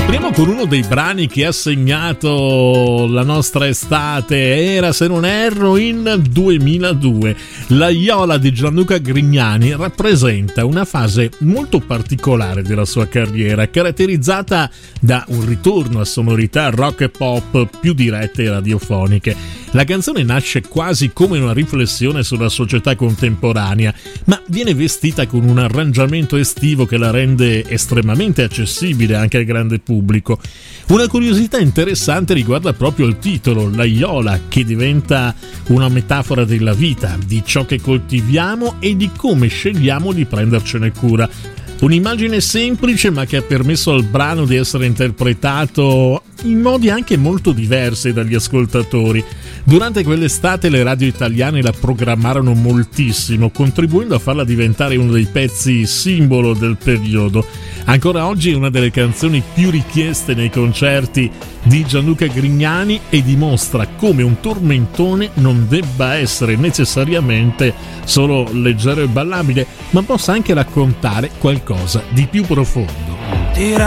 Apriamo con uno dei brani che ha segnato la nostra estate, era, se non erro, in 2002. La Iola di Gianluca Grignani rappresenta una fase molto particolare della sua carriera, caratterizzata da un ritorno a sonorità rock e pop più dirette e radiofoniche. La canzone nasce quasi come una riflessione sulla società contemporanea, ma viene vestita con un arrangiamento estivo che la rende estremamente accessibile anche al grande pubblico. Una curiosità interessante riguarda proprio il titolo, La Iola, che diventa una metafora della vita, di ciò che coltiviamo e di come scegliamo di prendercene cura. Un'immagine semplice ma che ha permesso al brano di essere interpretato in modi anche molto diversi dagli ascoltatori. Durante quell'estate le radio italiane la programmarono moltissimo, contribuendo a farla diventare uno dei pezzi simbolo del periodo. Ancora oggi è una delle canzoni più richieste nei concerti di Gianluca Grignani e dimostra come un tormentone non debba essere necessariamente solo leggero e ballabile, ma possa anche raccontare qualcosa di più profondo.